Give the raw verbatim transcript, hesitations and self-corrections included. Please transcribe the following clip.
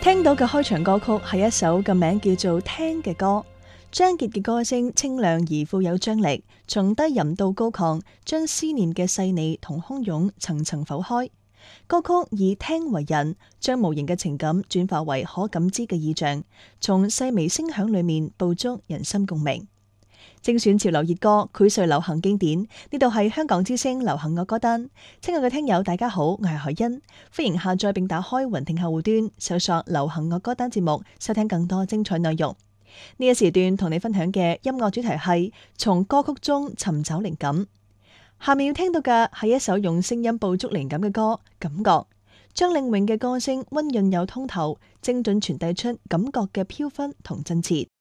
聽到嘅開場歌曲係一首個名叫做《聽》嘅歌。張傑嘅歌聲清亮而富有張力，從低吟到高亢，將思念嘅細膩同洶湧層層剖開。歌曲以聽為引，將無形嘅情感轉化為可感知嘅意象，從細微聲響裏面捕捉人心共鳴。精選潮流熱歌，薈萃流行經典。呢度係香港之聲流行樂歌單。親愛嘅聽友，大家好，我係海欣，歡迎下載並打開雲聽客戶端，搜索流行樂歌單節目，收聽更多精彩內容。呢一時段同你分享嘅音樂主題係從歌曲中尋找靈感。下面要聽到嘅係一首用聲音捕捉靈感嘅歌《感覺》。張領穎嘅歌聲溫潤又通透，精準傳遞出感覺嘅飄忽同真切。